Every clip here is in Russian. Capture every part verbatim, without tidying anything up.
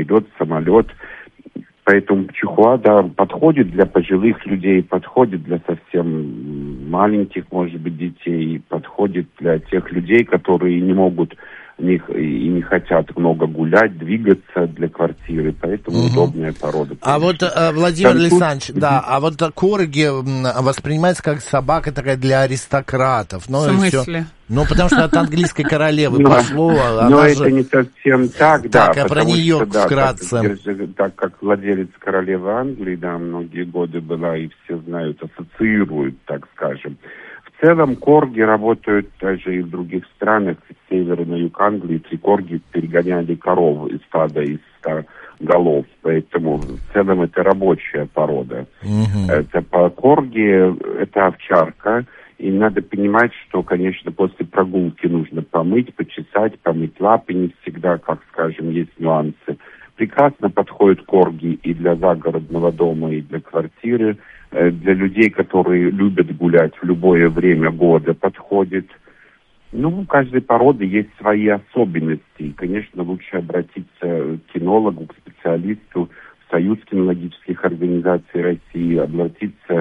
перелет, самолет. Поэтому чихуа, да, подходит для пожилых людей, подходит для совсем маленьких, может быть, детей, подходит для тех людей, которые не могут не, и не хотят много гулять, двигаться для квартиры, поэтому угу. удобная порода. Конечно. А вот, Владимир Там Александрович, тут... да, а вот корги воспринимается как собака такая для аристократов. Но в смысле? Все, ну, потому что от английской королевы пошло. Но это не совсем так, да. Так, а про нее вкратце. Так как владелец королевы Англии, да, многие годы была, и все знают, ассоциируют, так скажем. В целом корги работают даже и в других странах, с севера на юг Англии. Три корги перегоняли коров из стада, из ста голов. Поэтому в целом это рабочая порода. Mm-hmm. Это по корги, это овчарка. И надо понимать, что, конечно, после прогулки нужно помыть, почесать, помыть лапы не всегда, как, скажем, есть нюансы. Прекрасно подходят корги и для загородного дома, и для квартиры. Для людей, которые любят гулять в любое время года, подходит. Ну, у каждой породы есть свои особенности. И, конечно, лучше обратиться к кинологу, к специалисту, в Союз кинологических организаций России, обратиться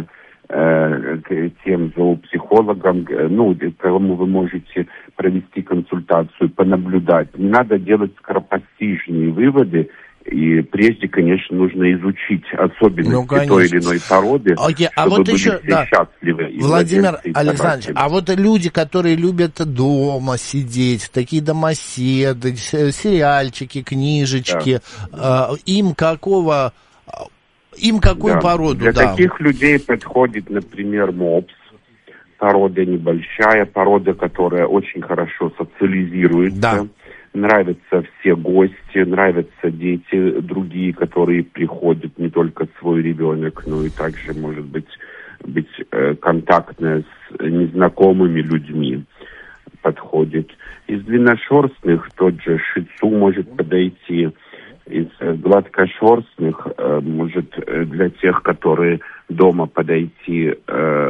э, к тем зоопсихологам, ну, кому вы можете провести консультацию, понаблюдать. Не надо делать скоропостижные выводы. И прежде, конечно, нужно изучить особенности ну, той или иной породы, okay. чтобы а вот были еще, все да. счастливы. Владимир Александрович, а вот люди, которые любят дома сидеть, такие домоседы, сериальчики, книжечки, да. э, им какого, им какую да. породу? Для да. таких людей подходит, например, мопс. Порода небольшая, порода, которая очень хорошо социализируется. Да. Нравятся все гости, нравятся дети другие, которые приходят, не только свой ребенок, но и также, может быть, быть э, контактная с незнакомыми людьми подходит. Из длинношерстных тот же шицу может подойти. Из э, гладкошерстных э, может э, для тех, которые дома подойти, э,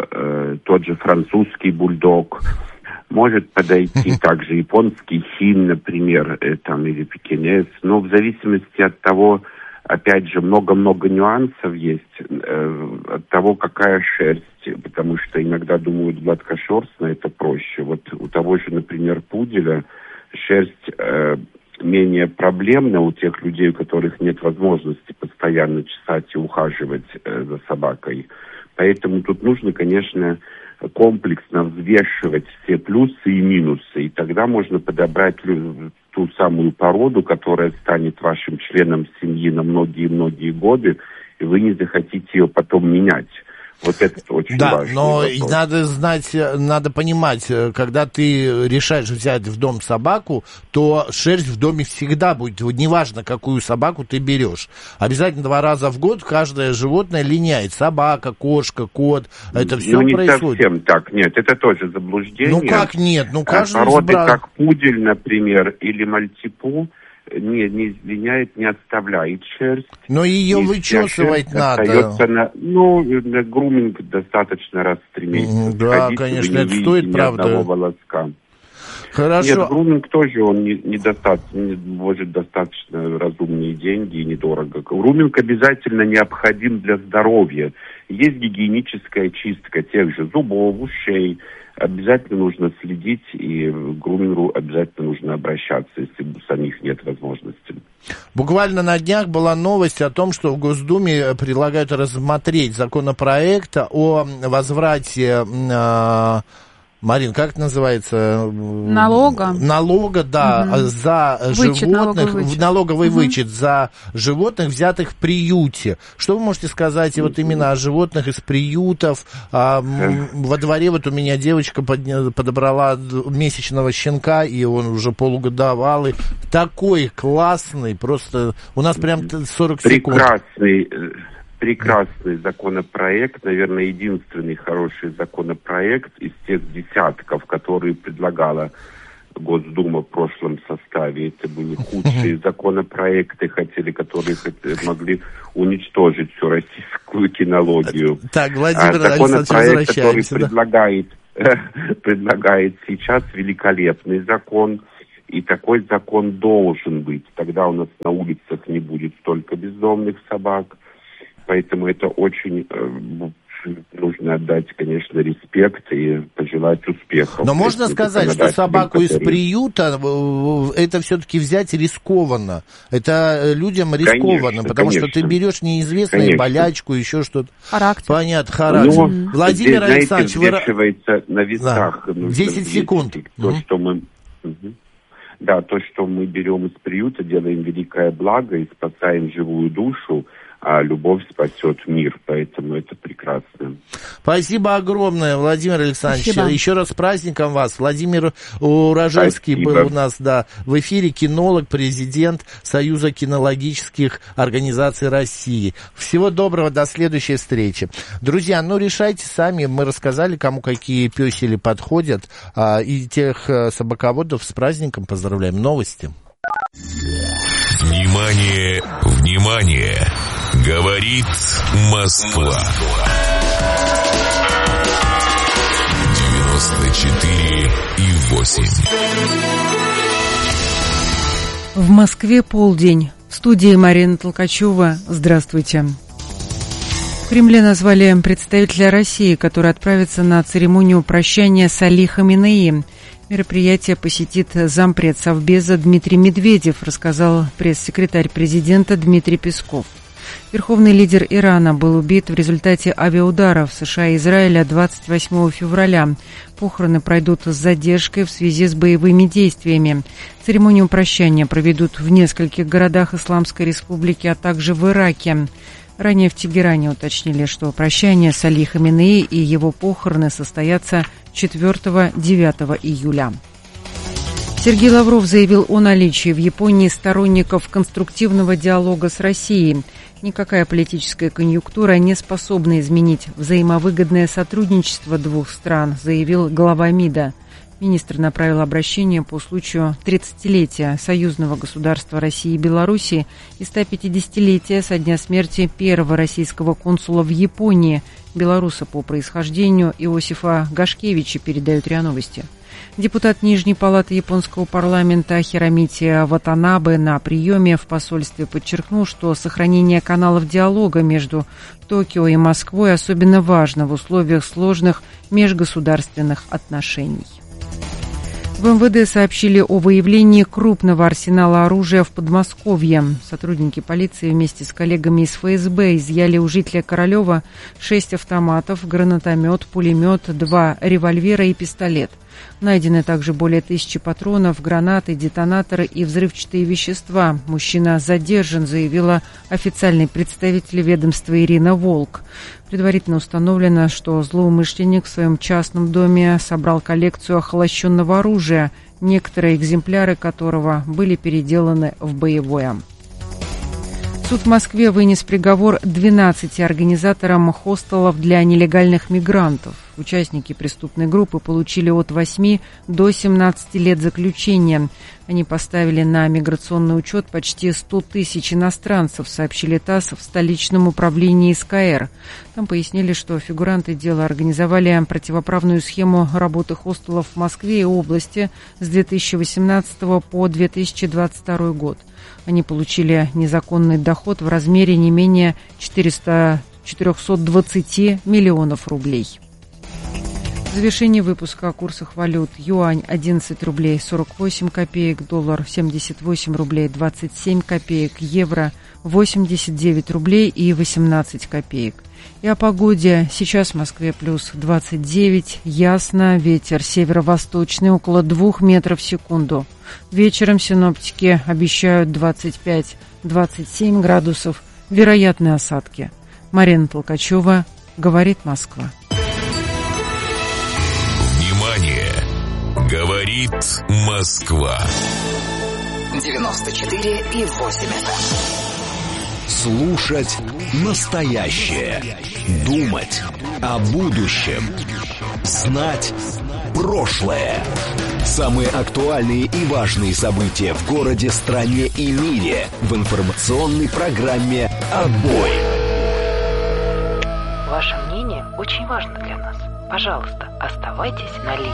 э, тот же французский бульдог. Может подойти также японский хин, например, э, там, или пекинес. Но в зависимости от того, опять же, много-много нюансов есть, э, от того, какая шерсть. Потому что иногда думают, гладкошерстная это проще. Вот у того же, например, пуделя шерсть э, менее проблемна у тех людей, у которых нет возможности постоянно чесать и ухаживать э, за собакой. Поэтому тут нужно, конечно, комплексно взвешивать все плюсы и минусы, и тогда можно подобрать ту самую породу, которая станет вашим членом семьи на многие-многие годы, и вы не захотите ее потом менять. Вот это очень да, важно. Но надо знать, надо понимать, когда ты решаешь взять в дом собаку, то шерсть в доме всегда будет, неважно, какую собаку ты берешь. Обязательно два раза в год каждое животное линяет. Собака, кошка, кот, это все ну, не происходит. Не совсем так, нет, это тоже заблуждение. Ну как нет? Ну каждый Породы, избрал... как пудель, например, или мальтипу, не, не линяет, не оставляет шерсть. Но ее вычесывать надо. На, ну, на груминг достаточно раз в три месяца. Да, Ходить, конечно, это стоит, ни правда. Одного волоска. Хорошо. Нет, груминг тоже, он не, не достаточно, не может достаточно разумные деньги и недорого. Груминг обязательно необходим для здоровья. Есть гигиеническая чистка тех же зубов, ушей. Обязательно нужно следить, и к грумингу обязательно нужно обращаться, если у самих нет возможности. Буквально на днях была новость о том, что в Госдуме предлагают рассмотреть законопроект о возврате... Э, Марин, как это называется? Налога. Налога, да, угу. за вычет, животных, налоговый вычет, налоговый угу. вычет за животных, взятых в приюте. Что вы можете сказать вот именно о животных из приютов? А, во дворе вот у меня девочка под, подобрала месячного щенка, и он уже полугодовалый. Такой классный, просто у нас прям сорок секунд. Прекрасный. Прекрасный законопроект, наверное, единственный хороший законопроект из тех десятков, которые предлагала Госдума в прошлом составе. Это были худшие законопроекты, хотели, которые могли уничтожить всю российскую кинологию. Так, Владимир а законопроект, который да. предлагает, предлагает сейчас, великолепный закон. И такой закон должен быть. Тогда у нас на улицах собак не будет столько бездомных собак. Поэтому это очень э, нужно отдать, конечно, респект и пожелать успехов. Но можно сказать, что собаку которые... из приюта это все-таки взять рискованно. Это людям рискованно, конечно, потому конечно. что ты берешь неизвестную конечно. болячку, еще что-то. Характер. Понятно, характер. Но Владимир здесь, Александрович, знаете, взвешивается вы... на весах. Да. десять секунд. То, угу. что мы... Угу. Да, то, что мы берем из приюта, делаем великое благо и спасаем живую душу, а любовь спасет мир, поэтому это прекрасно. Спасибо огромное, Владимир Александрович. Спасибо. Еще раз с праздником вас. Владимир Урожевский Спасибо. был у нас, да, в эфире, кинолог, президент Союза кинологических организаций России. Всего доброго, до следующей встречи. Друзья, ну решайте сами, мы рассказали, кому какие пёсели подходят, а, и тех а, собаководов с праздником поздравляем. Новости. Внимание, внимание! Говорит Москва. девяносто четыре и восемь. В Москве полдень. В студии Марина Толкачева. Здравствуйте. В Кремле назвали представителя России, который отправится на церемонию прощания с Али Хаминеи. Мероприятие посетит зампред Совбеза Дмитрий Медведев, рассказал пресс-секретарь президента Дмитрий Песков. Верховный лидер Ирана был убит в результате авиаударов США и Израиля двадцать восьмого февраля. Похороны пройдут с задержкой в связи с боевыми действиями. Церемонию прощания проведут в нескольких городах Исламской Республики, а также в Ираке. Ранее в Тегеране уточнили, что прощание с Али Хаминеи и его похороны состоятся четвёртого-девятого июля. Сергей Лавров заявил о наличии в Японии сторонников конструктивного диалога с Россией. Никакая политическая конъюнктура не способна изменить взаимовыгодное сотрудничество двух стран, заявил глава МИДа. Министр направил обращение по случаю тридцатилетия союзного государства России и Белоруссии и сто пятидесятилетия со дня смерти первого российского консула в Японии, белоруса по происхождению Иосифа Гашкевича, передают РИА Новости. Депутат Нижней палаты японского парламента Хиромити Ватанабе на приеме в посольстве подчеркнул, что сохранение каналов диалога между Токио и Москвой особенно важно в условиях сложных межгосударственных отношений. В эм вэ дэ сообщили о выявлении крупного арсенала оружия в Подмосковье. Сотрудники полиции вместе с коллегами из эф эс бэ изъяли у жителя Королева шесть автоматов, гранатомет, пулемет, два револьвера и пистолет. Найдены также более тысячи патронов, гранаты, детонаторы и взрывчатые вещества. Мужчина задержан, заявила официальный представитель ведомства Ирина Волк. Предварительно установлено, что злоумышленник в своем частном доме собрал коллекцию охолощенного оружия, некоторые экземпляры которого были переделаны в боевое. Суд в Москве вынес приговор двенадцати организаторам хостелов для нелегальных мигрантов. Участники преступной группы получили от восьми до семнадцати лет заключения. Они поставили на миграционный учет почти сто тысяч иностранцев, сообщили ТАСС в столичном управлении эс ка эр. Там пояснили, что фигуранты дела организовали противоправную схему работы хостелов в Москве и области с две тысячи восемнадцатого по две тысячи двадцать второй год. Они получили незаконный доход в размере не менее четырёхсот двадцати миллионов рублей. В завершении выпуска о курсах валют. Юань одиннадцать рублей сорок восемь копеек, доллар семьдесят восемь рублей двадцать семь копеек, евро восемьдесят девять рублей и восемнадцать копеек. И о погоде. Сейчас в Москве плюс двадцать девять, ясно, ветер северо-восточный около двух метров в секунду. Вечером синоптики обещают двадцать пять - двадцать семь градусов, вероятны осадки. Марина Толкачева, говорит Москва. Внимание! Говорит Москва. девяносто четыре и восемь эф эм. Слушать настоящее. Думать о будущем. Знать прошлое. Самые актуальные и важные события в городе, стране и мире в информационной программе «Отбой». Ваше мнение очень важно для нас. Пожалуйста, оставайтесь на линии.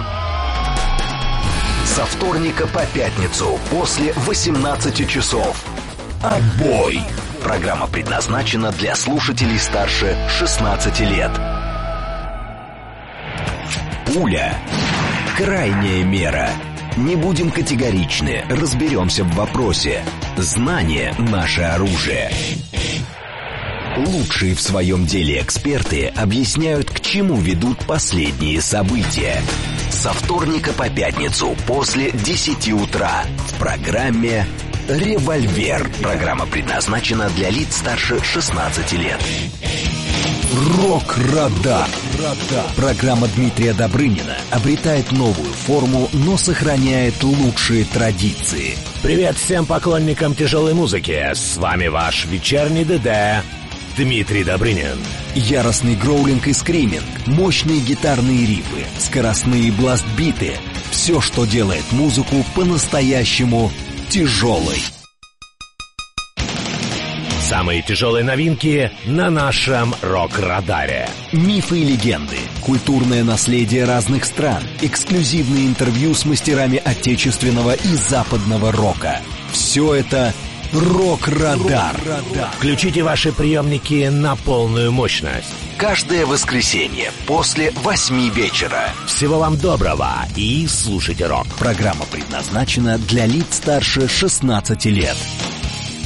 Со вторника по пятницу после восемнадцати часов. Отбой! Программа предназначена для слушателей старше шестнадцати лет. Пуля. Крайняя мера. Не будем категоричны, разберемся в вопросе. Знание – наше оружие. Лучшие в своем деле эксперты объясняют, к чему ведут последние события. Со вторника по пятницу после десяти утра в программе «Револьвер». Программа предназначена для лиц старше шестнадцати лет. Рок-радар. Программа Дмитрия Добрынина обретает новую форму, но сохраняет лучшие традиции. Привет всем поклонникам тяжелой музыки. С вами ваш вечерний ДД Дмитрий Добрынин. Яростный гроулинг и скриминг, мощные гитарные рифы, скоростные бласт-биты. Все, что делает музыку по-настоящему тяжелой. Самые тяжелые новинки на нашем рок-радаре. Мифы и легенды, культурное наследие разных стран, эксклюзивные интервью с мастерами отечественного и западного рока. Все это «Рок-радар». Включите ваши приемники на полную мощность. Каждое воскресенье после восьми вечера. Всего вам доброго и слушайте рок. Программа предназначена для лиц старше шестнадцати лет.